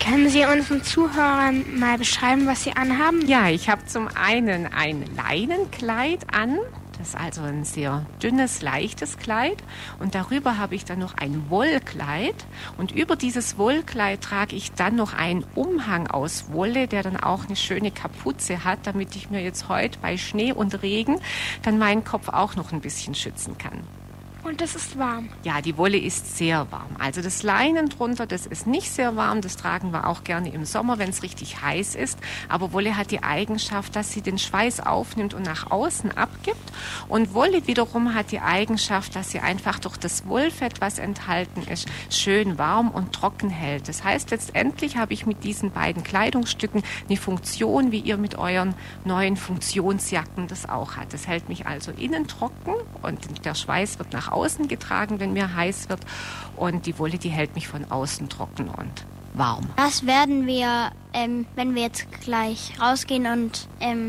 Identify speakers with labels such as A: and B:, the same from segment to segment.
A: Können Sie unseren Zuhörern mal beschreiben, was Sie anhaben?
B: Ja, ich habe zum einen ein Leinenkleid an. Das ist also ein sehr dünnes, leichtes Kleid. Und darüber habe ich dann noch ein Wollkleid. Und über dieses Wollkleid trage ich dann noch einen Umhang aus Wolle, der dann auch eine schöne Kapuze hat, damit ich mir jetzt heute bei Schnee und Regen dann meinen Kopf auch noch ein bisschen schützen kann.
A: Und es ist warm.
B: Ja, die Wolle ist sehr warm. Also das Leinen drunter, das ist nicht sehr warm. Das tragen wir auch gerne im Sommer, wenn es richtig heiß ist. Aber Wolle hat die Eigenschaft, dass sie den Schweiß aufnimmt und nach außen abgibt. Und Wolle wiederum hat die Eigenschaft, dass sie einfach durch das Wollfett, was enthalten ist, schön warm und trocken hält. Das heißt, letztendlich habe ich mit diesen beiden Kleidungsstücken eine Funktion, wie ihr mit euren neuen Funktionsjacken das auch habt. Das hält mich also innen trocken und der Schweiß wird nach außen getragen, wenn mir heiß wird. Und die Wolle, die hält mich von außen trocken und warm.
C: Was werden wir, wenn wir jetzt gleich rausgehen und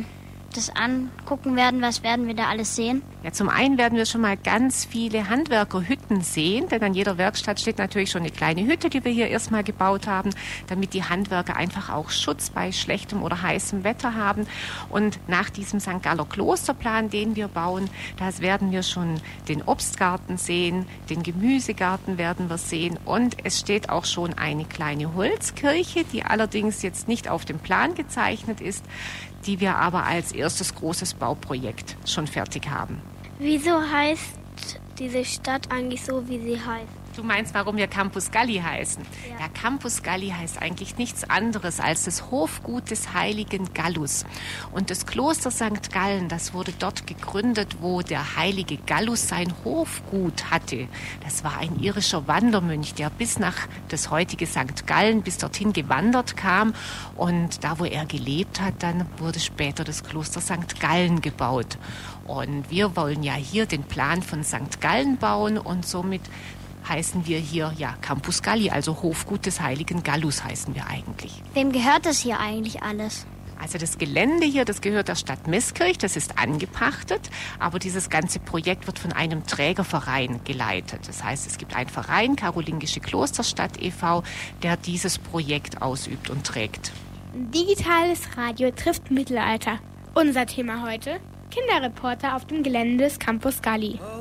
C: das angucken werden, was werden wir da alles sehen?
B: Ja, zum einen werden wir schon mal ganz viele Handwerkerhütten sehen, denn an jeder Werkstatt steht natürlich schon eine kleine Hütte, die wir hier erstmal gebaut haben, damit die Handwerker einfach auch Schutz bei schlechtem oder heißem Wetter haben. Und nach diesem St. Galler Klosterplan, den wir bauen, da werden wir schon den Obstgarten sehen, den Gemüsegarten werden wir sehen und es steht auch schon eine kleine Holzkirche, die allerdings jetzt nicht auf dem Plan gezeichnet ist, die wir aber als erstes großes Bauprojekt schon fertig haben.
D: Wieso heißt diese Stadt eigentlich so, wie sie heißt?
B: Du meinst, warum wir Campus Galli heißen?
D: Ja.
B: Ja, Campus Galli heißt eigentlich nichts anderes als das Hofgut des heiligen Gallus. Und das Kloster St. Gallen, das wurde dort gegründet, wo der heilige Gallus sein Hofgut hatte. Das war ein irischer Wandermönch, der bis nach das heutige St. Gallen, bis dorthin gewandert kam. Und da, wo er gelebt hat, dann wurde später das Kloster St. Gallen gebaut. Und wir wollen ja hier den Plan von St. Gallen bauen und somit heißen wir hier ja Campus Galli, also Hofgut des heiligen Gallus heißen wir eigentlich.
C: Wem gehört das hier eigentlich alles?
B: Also das Gelände hier, das gehört der Stadt Meßkirch, das ist angepachtet, aber dieses ganze Projekt wird von einem Trägerverein geleitet. Das heißt, es gibt einen Verein, Karolingische Klosterstadt e.V., der dieses Projekt ausübt und trägt.
A: Digitales Radio trifft Mittelalter. Unser Thema heute: Kinderreporter auf dem Gelände des Campus Galli.